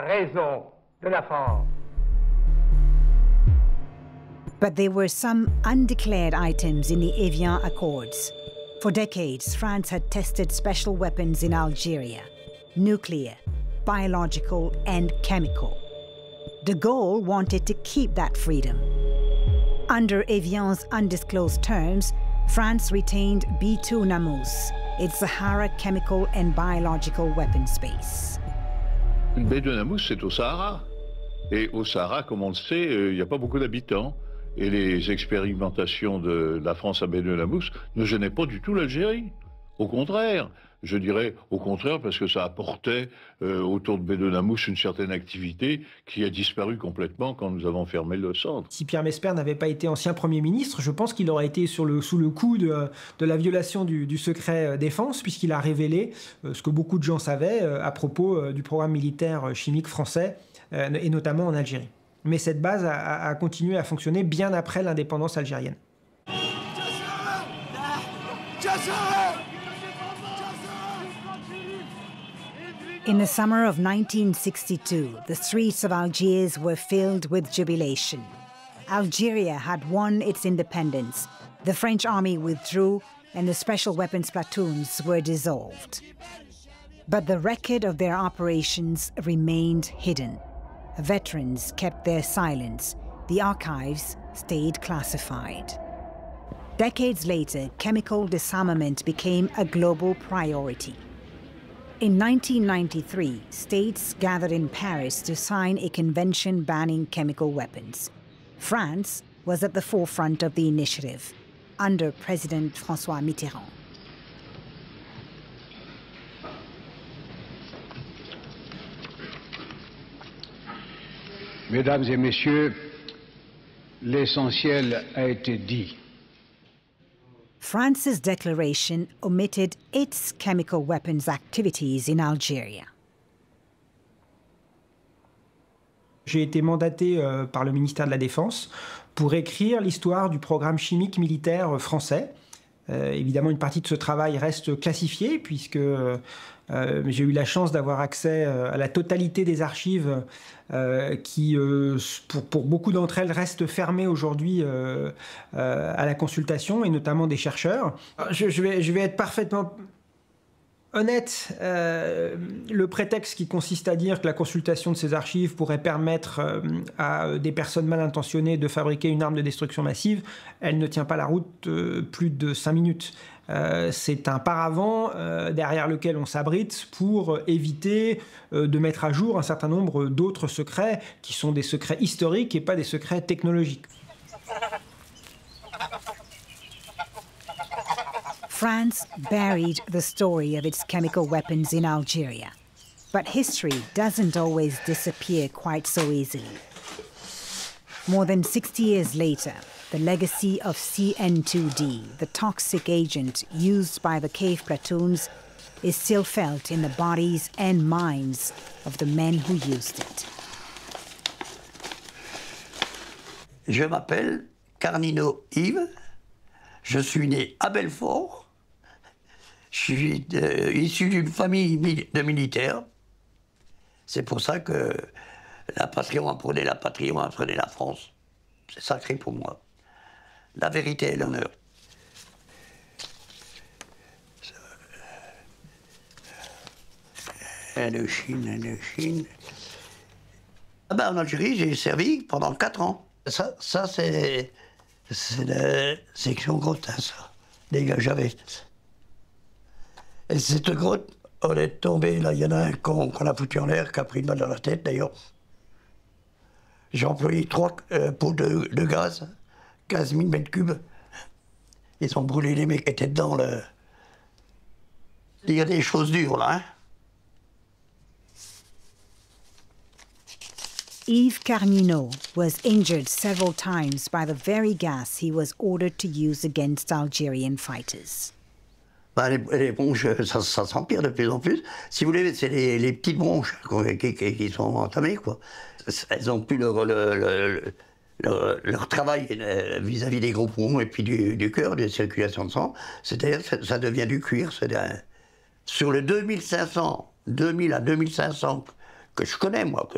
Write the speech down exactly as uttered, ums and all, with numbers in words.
raison de la France. But there were some undeclared items in the Evian Accords. For decades, France had tested special weapons in Algeria, nuclear, biological, and chemical. De Gaulle wanted to keep that freedom. Under Evian's undisclosed terms, France retained B two Namous, its Sahara chemical and biological weapons base. Une baie de Namous, c'est au Sahara. Et au Sahara, comme on le sait, il n'y a pas beaucoup d'habitants. Et les expérimentations de la France à baie de Namous ne gênaient pas du tout l'Algérie. Au contraire, je dirais au contraire parce que ça apportait euh, autour de baie de Namous une certaine activité qui a disparu complètement quand nous avons fermé le centre. Si Pierre Mesper n'avait pas été ancien Premier ministre, je pense qu'il aurait été sur le, sous le coup de, de la violation du, du secret défense, puisqu'il a révélé euh, ce que beaucoup de gens savaient euh, à propos euh, du programme militaire chimique français, euh, et notamment en Algérie. Mais cette base a, a continué à fonctionner bien après l'indépendance algérienne. In the summer of nineteen sixty-two, the streets of Algiers were filled with jubilation. Algeria had won its independence, the French army withdrew, and the special weapons platoons were dissolved. But the record of their operations remained hidden. Veterans kept their silence. The archives stayed classified. Decades later, chemical disarmament became a global priority. In nineteen ninety-three, states gathered in Paris to sign a convention banning chemical weapons. France was at the forefront of the initiative, under President François Mitterrand. Mesdames et messieurs, l'essentiel a été dit. France's declaration omitted its chemical weapons activities in Algeria. J'ai été mandaté euh, par le ministère de la Défense pour écrire l'histoire du programme chimique militaire français. Euh, évidemment, une partie de ce travail reste classifiée puisque euh, euh, j'ai eu la chance d'avoir accès euh, à la totalité des archives euh, qui, euh, pour, pour beaucoup d'entre elles, restent fermées aujourd'hui euh, euh, à la consultation, et notamment des chercheurs. Je, je, vais, je vais être parfaitement honnête. Euh, le prétexte qui consiste à dire que la consultation de ces archives pourrait permettre euh, à des personnes mal intentionnées de fabriquer une arme de destruction massive, elle ne tient pas la route euh, plus de cinq minutes. Euh, c'est un paravent euh, derrière lequel on s'abrite pour éviter euh, de mettre à jour un certain nombre d'autres secrets qui sont des secrets historiques et pas des secrets technologiques. France buried the story of its chemical weapons in Algeria. But history doesn't always disappear quite so easily. More than sixty years later, the legacy of C N two D, the toxic agent used by the cave platoons, is still felt in the bodies and minds of the men who used it. Je m'appelle Carnino Yves, je suis né à Belfort, je suis de, issu d'une famille de militaires. C'est pour ça que la patrie, on apprenait la patrie, on apprenait la France. C'est sacré pour moi. La vérité et l'honneur. Indochine, Indochine. Ah ben, en Algérie, j'ai servi pendant quatre ans. Ça, ça c'est la section grotte, hein, ça. Dégagez. Et cette grotte, on est tombé, là, il y en a un qu'on qu'on a foutu en l'air, qui a pris une balle dans la tête, d'ailleurs. J'ai employé trois euh, pots de, de gaz, quinze mille mètres cubes. Ils ont brûlé les mecs qui étaient dedans. Le... Il y a des choses dures, là, hein. Yves Carnino was injured several times by the very gas he was ordered to use against Algerian fighters. Ben, les, les bronches, ça, ça s'empire de plus en plus. Si vous voulez, c'est les, les petites bronches qui, qui, qui sont entamées, quoi. Elles n'ont plus leur, leur, leur, leur, leur travail vis-à-vis des gros poumons et puis du, du cœur, de la circulation de sang. C'est-à-dire que ça devient du cuir. Sur le deux mille cinq cents, deux mille à deux mille cinq cents que je connais, moi,